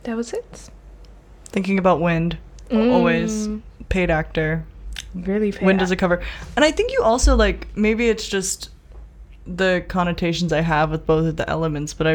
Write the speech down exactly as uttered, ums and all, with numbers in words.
That was it. Thinking about Wind. Mm. Always. Paid actor. Really paid Wind as a cover. And I think you also, like, maybe it's just the connotations I have with both of the elements, but I